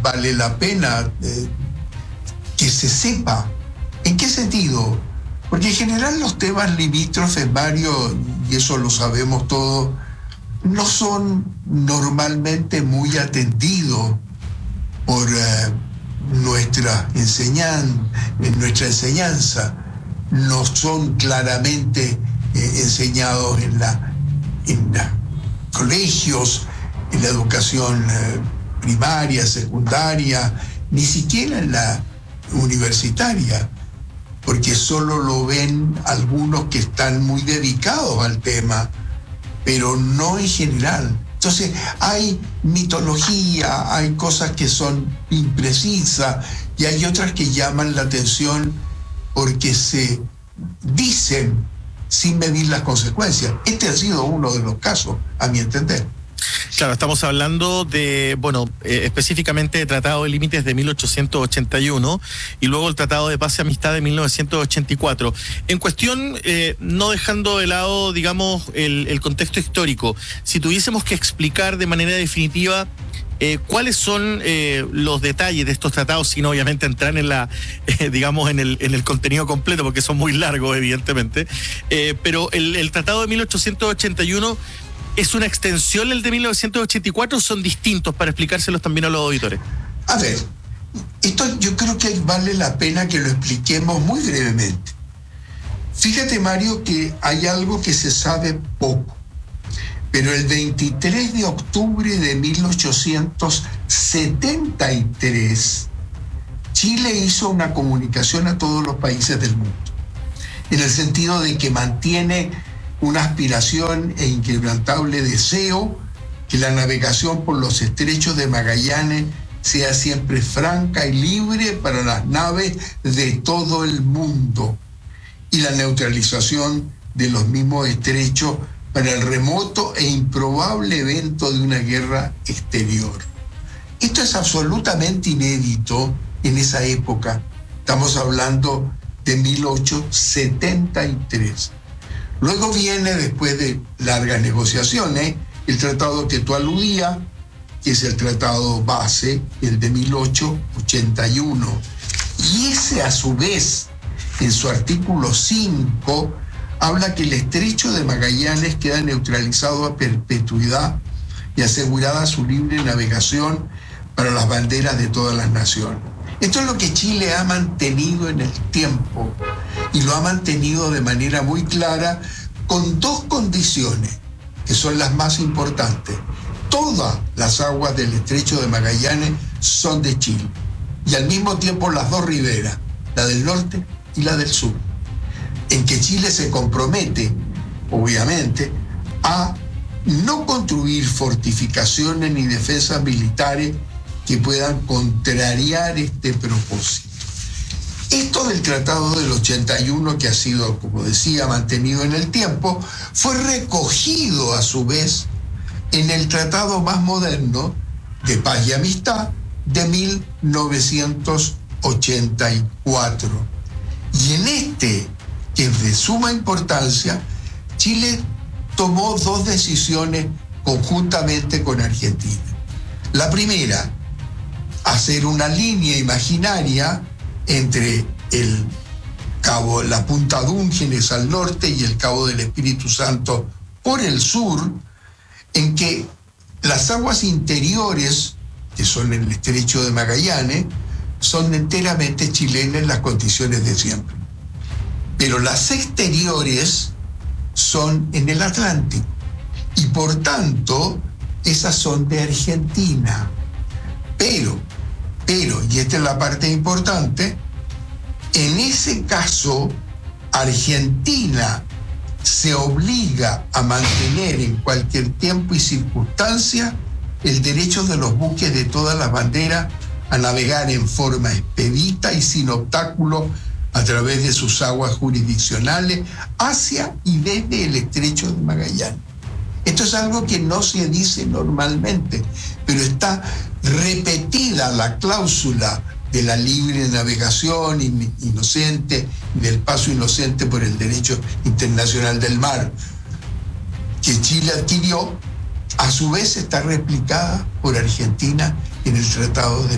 vale la pena que se sepa. ¿En qué sentido? Porque en general los temas limítrofes, Mario, y eso lo sabemos todos, no son normalmente muy atendidos por nuestra enseñanza. No son claramente enseñados en los colegios, en la educación primaria, secundaria, ni siquiera en la universitaria, porque solo lo ven algunos que están muy dedicados al tema, pero no en general. Entonces hay mitología, hay cosas que son imprecisas y hay otras que llaman la atención porque se dicen sin medir las consecuencias. Este ha sido uno de los casos, a mi entender. Claro, estamos hablando de, específicamente de Tratado de Límites de 1881 y luego el Tratado de Paz y Amistad de 1984. En cuestión, no dejando de lado, digamos, el contexto histórico, si tuviésemos que explicar de manera definitiva cuáles son los detalles de estos tratados, sin obviamente entrar en en el contenido completo, porque son muy largos, evidentemente, pero el Tratado de 1881... ¿es una extensión el de 1984 o son distintos para explicárselos también a los auditores? A ver, esto yo creo que vale la pena que lo expliquemos muy brevemente. Fíjate, Mario, que hay algo que se sabe poco, pero el 23 de octubre de 1873, Chile hizo una comunicación a todos los países del mundo, en el sentido de que mantiene una aspiración e inquebrantable deseo que la navegación por los estrechos de Magallanes sea siempre franca y libre para las naves de todo el mundo, y la neutralización de los mismos estrechos para el remoto e improbable evento de una guerra exterior. Esto es absolutamente inédito en esa época. Estamos hablando de 1873. Luego viene, después de largas negociaciones, el tratado que tú aludías, que es el tratado base, el de 1881. Y ese, a su vez, en su artículo 5, habla que el estrecho de Magallanes queda neutralizado a perpetuidad y asegurada su libre navegación para las banderas de todas las naciones. Esto es lo que Chile ha mantenido en el tiempo, y lo ha mantenido de manera muy clara, con dos condiciones que son las más importantes. Todas las aguas del estrecho de Magallanes son de Chile, y al mismo tiempo las dos riberas, la del norte y la del sur, en que Chile se compromete, obviamente, a no construir fortificaciones ni defensas militares que puedan contrariar este propósito. Esto del Tratado del 81, que ha sido, como decía, mantenido en el tiempo, fue recogido a su vez en el tratado más moderno de Paz y Amistad de 1984. Y en este, que es de suma importancia, Chile tomó dos decisiones conjuntamente con Argentina. La primera, hacer una línea imaginaria entre el cabo, la punta Dúngenes al norte y el cabo del Espíritu Santo por el sur, en que las aguas interiores, que son el estrecho de Magallanes, son enteramente chilenas en las condiciones de siempre. Pero las exteriores son en el Atlántico, y por tanto esas son de Argentina. Pero, y esta es la parte importante, en ese caso Argentina se obliga a mantener en cualquier tiempo y circunstancia el derecho de los buques de todas las banderas a navegar en forma expedita y sin obstáculo a través de sus aguas jurisdiccionales hacia y desde el estrecho de Magallanes. Esto es algo que no se dice normalmente, pero está repetida la cláusula de la libre navegación inocente, del paso inocente por el derecho internacional del mar, que Chile adquirió. A su vez está replicada por Argentina en el Tratado de